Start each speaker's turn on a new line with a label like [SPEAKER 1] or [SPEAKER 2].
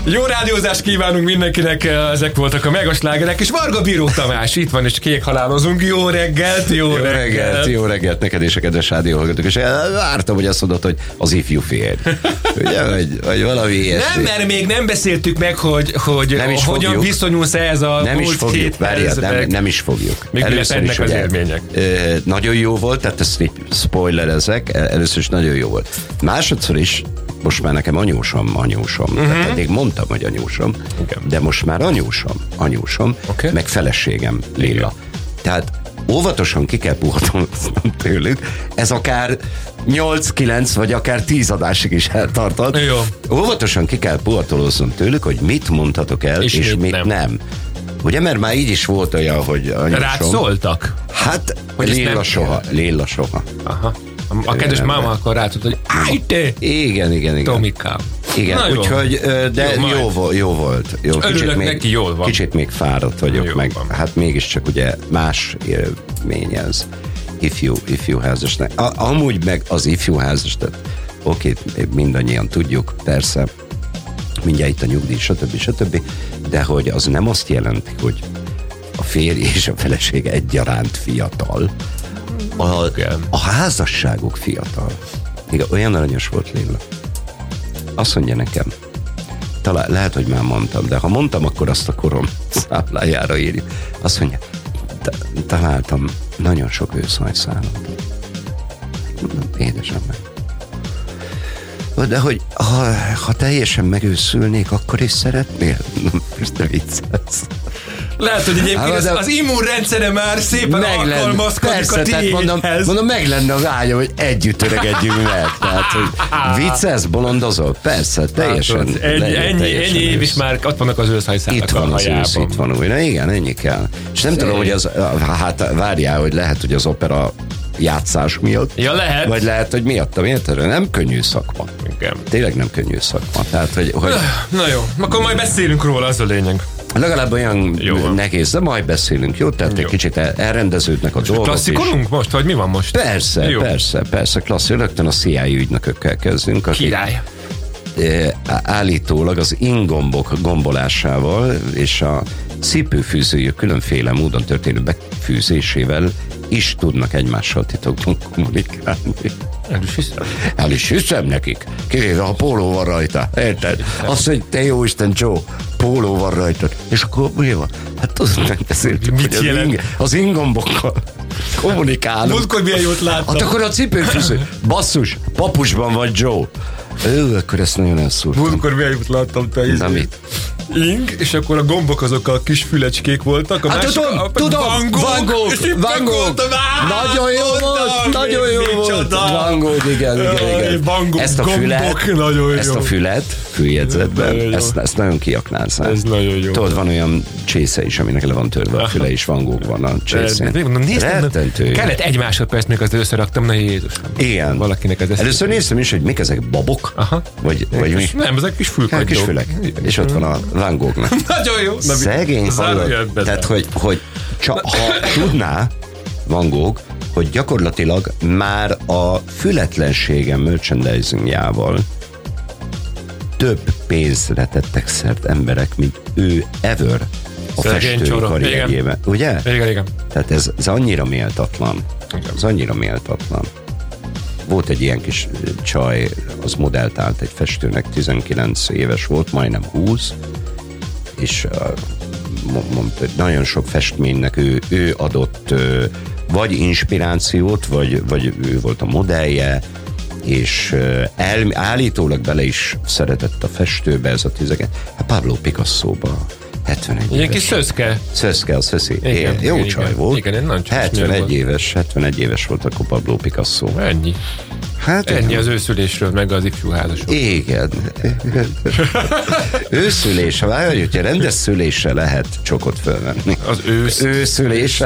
[SPEAKER 1] Jó rádiózást kívánunk mindenkinek, ezek voltak a megaslágerek, és Varga Bíró Tamás itt van, és kék halálozunk. Jó reggelt, jó reggelt.
[SPEAKER 2] Jó reggelt neked és a kedves rádióhallgatók, és vártam, hogy azt mondod, hogy az ifjú férj. Ugye, vagy valami ilyesmi.
[SPEAKER 1] Nem, mert még nem beszéltük meg, hogy hogyan viszonyulsz ez a múlt 2 percben.
[SPEAKER 2] Nem is fogjuk.
[SPEAKER 1] Még ennek az élmények.
[SPEAKER 2] Nagyon jó volt, tehát ezt spoilerezek, először is nagyon jó volt. Másodszor is, most már nekem anyósom. Tehát eddig mondtam, hogy anyósom, de most már anyósom, okay. Meg feleségem Lilla. Tehát óvatosan ki kell puhatolnom tőlük, ez akár 8-9 vagy akár 10 adásig is eltartott.
[SPEAKER 1] Jó.
[SPEAKER 2] Óvatosan ki kell puhatolóznom tőlük, hogy mit mondhatok el, és mit nem. Ugye, mert már így is volt olyan, hogy anyósom...
[SPEAKER 1] Rád szóltak?
[SPEAKER 2] Hát, Lilla soha.
[SPEAKER 1] Aha. A kedves máma akkor rátott, hogy állj te!
[SPEAKER 2] Igen.
[SPEAKER 1] Tomikám.
[SPEAKER 2] Igen, úgyhogy, de jó volt. Jó,
[SPEAKER 1] örülök neki, jól van.
[SPEAKER 2] Kicsit még fáradt vagyok, jó meg van. Hát mégiscsak ugye más élmény ez. Ifjú házasnak. Amúgy meg az ifjú házasnak, oké, mindannyian tudjuk, persze, mindjárt itt a nyugdíj, stb. De hogy az nem azt jelenti, hogy a férj és a feleség egyaránt fiatal. A házasságuk fiatal. Igen, olyan aranyos volt Lilla. Azt mondja nekem, talán lehet, hogy már mondtam, de ha mondtam, akkor azt a korom számlájára írjuk. Azt mondja, találtam nagyon sok őszhajszállat. Édesem meg. De hogy ha teljesen megőszülnék, akkor is szeretnél? Most te viccelsz.
[SPEAKER 1] Lehet, hogy egyébként az immunrendszere már szépen alkalmazkodik a tiédhez.
[SPEAKER 2] Mondom, meg lenne az ágya, hogy együtt öregedjünk meg. Tehát, hogy viccelsz, bolondozol? Persze, teljesen.
[SPEAKER 1] Ennyi év is már ott vannak az őszhajszálak a hajában.
[SPEAKER 2] Itt van újra. Igen, ennyi kell. És nem tudom, hogy az, hát várjál, hogy lehet, hogy az opera játszás miatt.
[SPEAKER 1] Ja, lehet.
[SPEAKER 2] Vagy lehet, hogy miattam, érted? Nem könnyű szakma.
[SPEAKER 1] Igen.
[SPEAKER 2] Tényleg nem könnyű szakma. Tehát, hogy...
[SPEAKER 1] Na jó, akkor majd beszélünk róla, az a lényeg.
[SPEAKER 2] Legalább olyan nehéz, de majd beszélünk, jó? Tehát egy kicsit elrendeződnek a dolgok.
[SPEAKER 1] Klasszikolunk most, vagy mi van most?
[SPEAKER 2] Persze, klasszik. Rögtön a CIA ügynökökkel kezdünk.
[SPEAKER 1] Király.
[SPEAKER 2] Állítólag az ingombok gombolásával és a cipőfűzőjük különféle módon történő befűzésével is tudnak egymással titokban kommunikálni. El is hiszem nekik. Kivéve, ha póló van rajta. Érted? Azt mondja, te jó Isten, Joe, póló van rajta. És akkor mi van? Hát tudod, megbeszéltük, hogy az ingombokkal kommunikálunk.
[SPEAKER 1] Múltkor milyen jót láttam.
[SPEAKER 2] Hát akkor a cipőfűző. Basszus, papusban vagy Joe. Akkor ezt nagyon elszúrtam.
[SPEAKER 1] Múltkor milyen jót láttam, te
[SPEAKER 2] Na mit?
[SPEAKER 1] Ing, és akkor a gombok azok a kis fülecskék voltak. A másik,
[SPEAKER 2] tudom, Van Gogh. Nagyon jó volt. Van Gogh, igen. Ezt a fület, fűjegyzetben, ezt nagyon kiaknázzák.
[SPEAKER 1] Ez nagyon jó.
[SPEAKER 2] Tudod, van olyan csésze is, aminek le van törve a füle, és Van Gogh van a csészén.
[SPEAKER 1] Rettentő. Kellett 1 másodperc, még azt összeraktam, na Jézusom.
[SPEAKER 2] Igen.
[SPEAKER 1] Valakinek ez
[SPEAKER 2] először néztem is, hogy mik ezek, babok?
[SPEAKER 1] Aha.
[SPEAKER 2] Vagy mi?
[SPEAKER 1] Nem, ezek kis fülkagydók.
[SPEAKER 2] Kis fülek. És ott van a Van Goghnak.
[SPEAKER 1] Nagyon jó.
[SPEAKER 2] Szegény hallott. Tehát, hogy ha tudná Van Gogh, hogy gyakorlatilag már a fületlensége merchandisingjával több pénzre tettek szert emberek, mint ő ever a festői karrierjében. Ugye?
[SPEAKER 1] Igen.
[SPEAKER 2] Tehát ez annyira méltatlan. Ez annyira méltatlan. Volt egy ilyen kis csaj, az modellt állt egy festőnek, 19 éves volt, majdnem 20, és mondta, hogy nagyon sok festménynek ő adott vagy inspirációt, vagy ő volt a modellje, és állítólag bele is szeretett a festőbe, ez a Pablo Picasso-ba. 71 éves.
[SPEAKER 1] Ilyen kis szöszke.
[SPEAKER 2] Szöszi. Jó csaj volt.
[SPEAKER 1] Igen,
[SPEAKER 2] 71 éves volt akkor Pablo Picasso.
[SPEAKER 1] Ennyi. Hát ennyi az őszülésről, meg az ifjú házasról.
[SPEAKER 2] Igen. Őszülés, hogyha rendes szülésre lehet csokot fölvenni.
[SPEAKER 1] Az
[SPEAKER 2] őszülése.